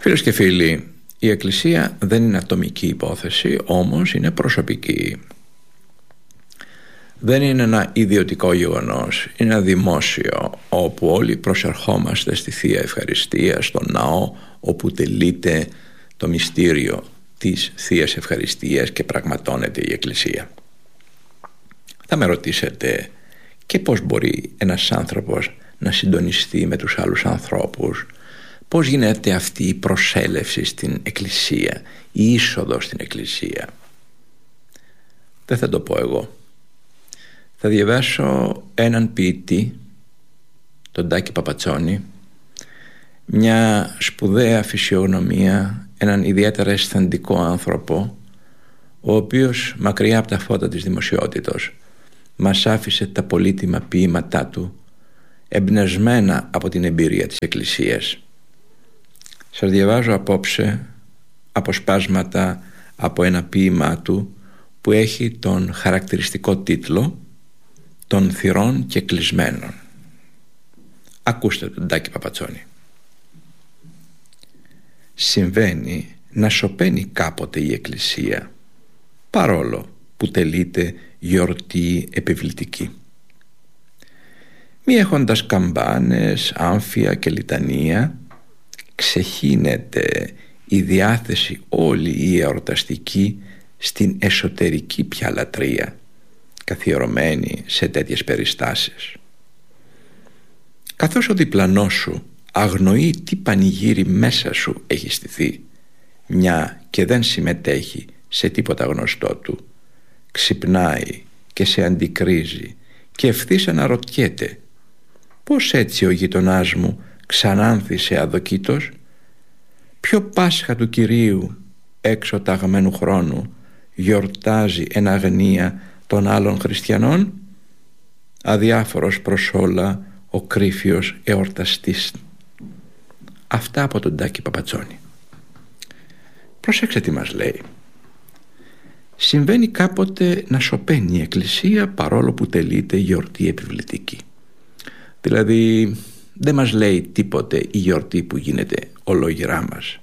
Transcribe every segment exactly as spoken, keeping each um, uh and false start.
Φίλες και φίλοι, η Εκκλησία δεν είναι ατομική υπόθεση, όμως είναι προσωπική. Δεν είναι ένα ιδιωτικό γεγονός, είναι ένα δημόσιο, όπου όλοι προσερχόμαστε στη Θεία Ευχαριστία, στον ναό, όπου τελείται το μυστήριο της Θείας Ευχαριστίας και πραγματώνεται η Εκκλησία. Θα με ρωτήσετε, και πώς μπορεί ένας άνθρωπος να συντονιστεί με τους άλλους ανθρώπους? Πώς γίνεται αυτή η προσέλευση στην Εκκλησία, η είσοδος στην Εκκλησία? Δεν θα το πω εγώ. Θα διαβάσω έναν ποιητή, τον Τάκη Παπατσόνη, μια σπουδαία φυσιογνωμία, έναν ιδιαίτερα αισθαντικό άνθρωπο, ο οποίος μακριά από τα φώτα της δημοσιότητος μας άφησε τα πολύτιμα ποίηματά του, εμπνευσμένα από την εμπειρία της Εκκλησίας. Σας διαβάζω απόψε αποσπάσματα από ένα ποίημά του που έχει τον χαρακτηριστικό τίτλο «Των θυρών και κλεισμένων». Ακούστε τον Τάκη Παπατσόνη. Συμβαίνει να σωπαίνει κάποτε η Εκκλησία, παρόλο που τελείται γιορτή επιβλητική. Μη έχοντας καμπάνες, άμφια και λιτανία, ξεχύνεται η διάθεση όλη η εορταστική στην εσωτερική πια λατρεία, καθιερωμένη σε τέτοιες περιστάσεις. Καθώς ο διπλανός σου αγνοεί τι πανηγύρι μέσα σου έχει στηθεί, μια και δεν συμμετέχει σε τίποτα γνωστό του, ξυπνάει και σε αντικρίζει και ευθύς αναρωτιέται, πώς έτσι ο γειτονάς μου ξανάνθησε αδοκίτως? Ποιο Πάσχα του Κυρίου έξω ταγμένου χρόνου γιορτάζει εν αγνία των άλλων χριστιανών? Αδιάφορος προς όλα ο κρύφιος εορταστής. Αυτά από τον Τάκη Παπατσόνη. Προσέξτε τι μας λέει. Συμβαίνει κάποτε να σωπαίνει η Εκκλησία, παρόλο που τελείται γιορτή επιβλητική. Δηλαδή δεν μας λέει τίποτε η γιορτή που γίνεται ολογυρά μας.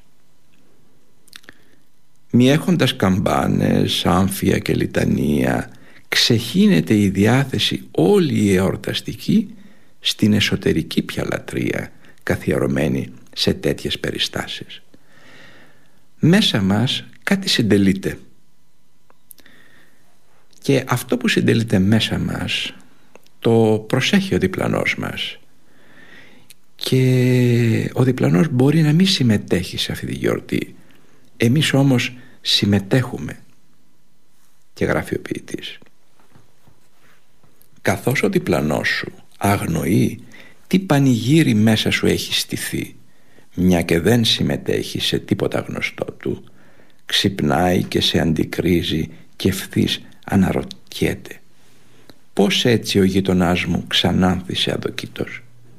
Μη έχοντας καμπάνες, άμφια και λιτανία, ξεχύνεται η διάθεση όλη η εορταστική στην εσωτερική πια λατρεία, καθιερωμένη σε τέτοιες περιστάσεις. Μέσα μας κάτι συντελείται, και αυτό που συντελείται μέσα μας το προσέχει ο διπλανός μας, και ο διπλανός μπορεί να μην συμμετέχει σε αυτή τη γιορτή, εμείς όμως συμμετέχουμε. Και γράφει ο ποιητής, καθώς ο διπλανός σου αγνοεί τι πανηγύρι μέσα σου έχει στηθεί, μια και δεν συμμετέχει σε τίποτα γνωστό του, ξυπνάει και σε αντικρίζει και ευθύς αναρωτιέται, πώς έτσι ο γειτονάς μου ξανάνθησε αδοκίτως?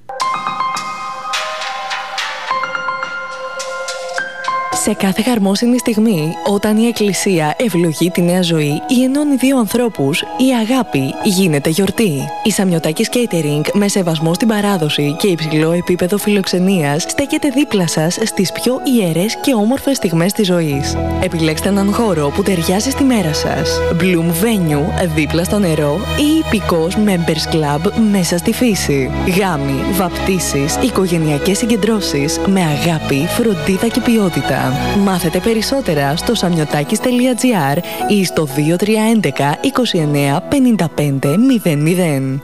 Σε κάθε χαρμόσυνη στιγμή, όταν η Εκκλησία ευλογεί τη νέα ζωή ή ενώνει δύο ανθρώπους, η αγάπη γίνεται γιορτή. Η Σαμιωτάκης Catering, με σεβασμό στην παράδοση και υψηλό επίπεδο φιλοξενίας, στέκεται δίπλα σας στις πιο ιερές και όμορφες στιγμές της ζωής. Επιλέξτε έναν χώρο που ταιριάζει στη μέρα σας. Bloom Venue, δίπλα στο νερό, ή υπηκός Members Club μέσα στη φύση. Γάμοι, βαπτίσεις, οικογενειακές συγκεντρώσεις με αγάπη, φροντίδα και ποιότητα. Μάθετε περισσότερα στο σαμιωτάκης τελεία τζι άρ ή στο δύο τρία ένα ένα είκοσι εννέα πενήντα πέντε μηδέν μηδέν.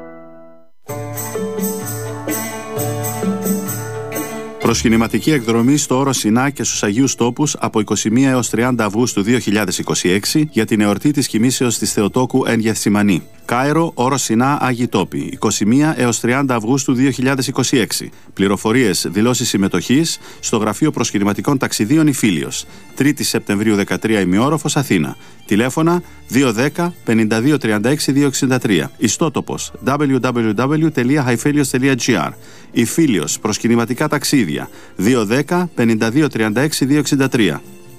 Προσκυνηματική εκδρομή στο Όρος Σινά και στους Αγίους Τόπους από είκοσι μία έως τριάντα Αυγούστου δύο χιλιάδες είκοσι έξι για την εορτή της κοιμήσεως της Θεοτόκου εν Γεθσιμανή. Κάιρο, Όρος Σινά, Άγιοι Τόποι, είκοσι μία έως τριάντα Αυγούστου δύο χιλιάδες είκοσι έξι. Πληροφορίες, δηλώσεις συμμετοχής στο Γραφείο Προσκυνηματικών Ταξιδίων Ιφίλιος. τρίτη Σεπτεμβρίου δεκατρία ημιόροφος, Αθήνα. Τηλέφωνα δύο ένα μηδέν πέντε δύο τρία έξι δύο έξι τρία. Ιστότοπος double-u double-u double-u τελεία hiphelios τελεία τζι άρ. Ιφίλιος, προσκυνηματικά ταξίδια δύο ένα μηδέν πέντε δύο τρία έξι δύο έξι τρία.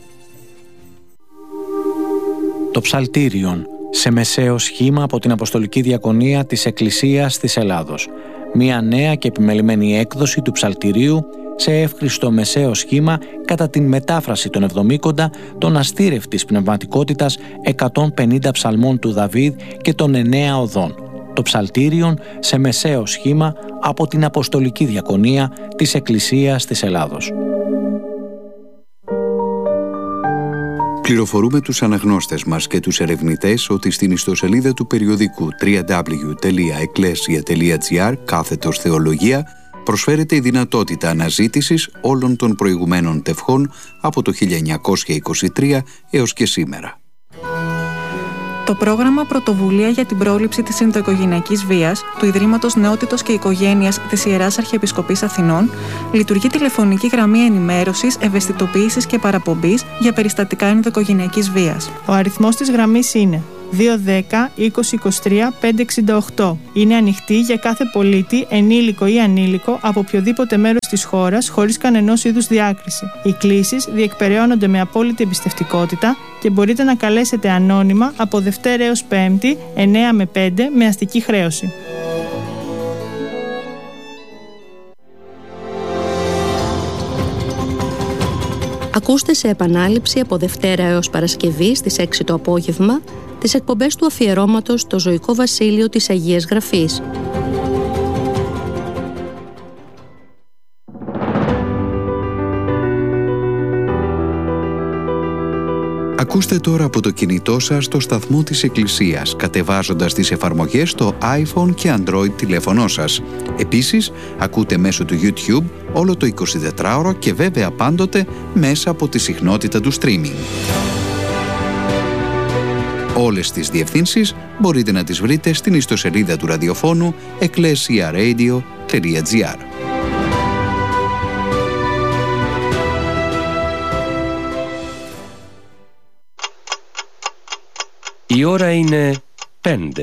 Το Ψαλτήριον, σε μεσαίο σχήμα από την Αποστολική Διακονία της Εκκλησίας της Ελλάδος. Μία νέα και επιμελημένη έκδοση του Ψαλτηρίου σε εύχριστο μεσαίο σχήμα κατά την μετάφραση των εβδομήκοντα των αστήρευτης πνευματικότητας εκατόν πενήντα ψαλμών του Δαβίδ και των εννέα οδών, το ψαλτήριον σε μεσαίο σχήμα από την Αποστολική Διακονία της Εκκλησίας της Ελλάδος. Πληροφορούμε τους αναγνώστες μας και τους ερευνητές ότι στην ιστοσελίδα του περιοδικού double-u double-u double-u τελεία εκκλέσια τελεία τζι άρ κάθετος θεολογία προσφέρεται η δυνατότητα αναζήτησης όλων των προηγουμένων τευχών από το χίλια εννιακόσια είκοσι τρία έως και σήμερα. Το πρόγραμμα Πρωτοβουλία για την πρόληψη της ενδοοικογενειακής βίας του Ιδρύματος Νεότητος και Οικογένειας της Ιεράς Αρχιεπισκοπής Αθηνών λειτουργεί τηλεφωνική γραμμή ενημέρωσης, ευαισθητοποίησης και παραπομπής για περιστατικά ενδοοικογενειακής βίας. Ο αριθμός της γραμμής είναι δύο ένα μηδέν είκοσι είκοσι τρία πεντακόσια εξήντα οκτώ. Είναι ανοιχτή για κάθε πολίτη, ενήλικο ή ανήλικο, από οποιοδήποτε μέρος της χώρας, χωρίς κανενός είδους διάκριση. Οι κλήσεις διεκπεραιώνονται με απόλυτη εμπιστευτικότητα και μπορείτε να καλέσετε ανώνυμα από Δευτέρα έως Πέμπτη, εννέα με πέντε, με αστική χρέωση. Ακούστε σε επανάληψη από Δευτέρα έως Παρασκευή στις έξι το απόγευμα τις εκπομπές του αφιερώματος στο ζωικό βασίλειο της Αγίας Γραφής. Ακούστε τώρα από το κινητό σας το σταθμό της Εκκλησίας, κατεβάζοντας τις εφαρμογές στο iPhone και Android τηλέφωνό σας. Επίσης, ακούτε μέσω του YouTube όλο το εικοσιτετράωρο και βέβαια πάντοτε μέσα από τη συχνότητα του streaming. Όλες τις διευθύνσεις μπορείτε να τις βρείτε στην ιστοσελίδα του ραδιοφώνου εκκλέσια ρέιντιο τελεία τζι άρ. Η ώρα είναι πέντε.